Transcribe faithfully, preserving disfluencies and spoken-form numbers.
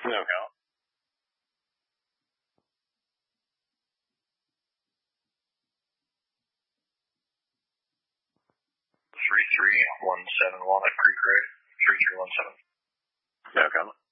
No count. three three one seven Walnut Creek Road, three three one seven. No count.